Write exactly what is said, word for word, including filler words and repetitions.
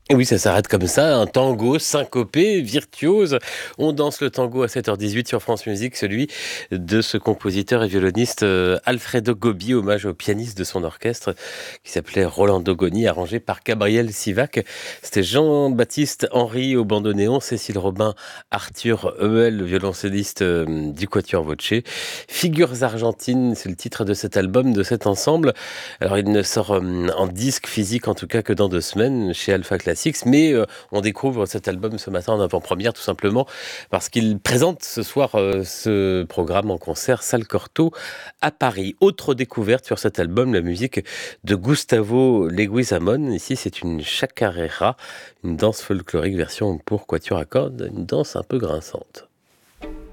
Et oui, ça s'arrête comme ça, un tango syncopé, virtuose. On danse le tango à sept heures dix-huit sur France Musique, celui de ce compositeur et violoniste euh, Alfredo Gobbi, hommage au pianiste de son orchestre qui s'appelait Rolando Goni, arrangé par Gabriel Sivac. C'était Jean-Baptiste Henry au bandoneon, Cécile Robin, Arthur Heuel, violoncelliste euh, du Quatuor Voce. Figures argentines, c'est le titre de cet album, de cet ensemble. Alors il ne sort euh, en disque physique en tout cas que dans deux semaines chez Alpha Classics, mais euh, on découvre cet album ce matin en avant-première tout simplement parce qu'il présente ce soir euh, ce programme en concert Salle Cortot à Paris. Autre découverte sur cet album, la musique de Gustavo Leguizamon. Ici c'est une chacarera, une danse folklorique version pour quatuor à cordes, une danse un peu grinçante.